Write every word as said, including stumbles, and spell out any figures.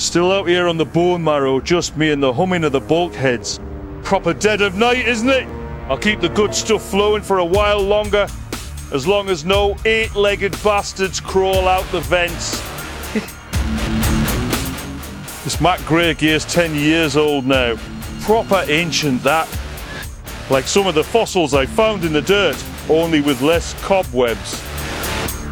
Still out here on the bone marrow, just me and the humming of the bulkheads. Proper dead of night, isn't it? I'll keep the good stuff flowing for a while longer, as long as no eight-legged bastards crawl out the vents. This Mac Gray gear's ten years old now. Proper ancient, that. Like some of the fossils I found in the dirt, only with less cobwebs.